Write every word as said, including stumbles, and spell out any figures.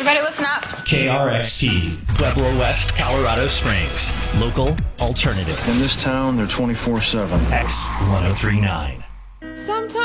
Everybody listen up. K R X T, Pueblo West, Colorado Springs. Local alternative. In this town, they're twenty-four seven. X ten thirty-nine. Sometimes